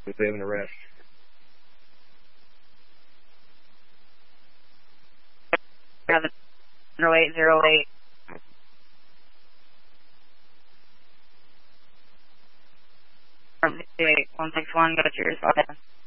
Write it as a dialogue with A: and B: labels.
A: We have an arrest.
B: 0808. 161, go to your spot.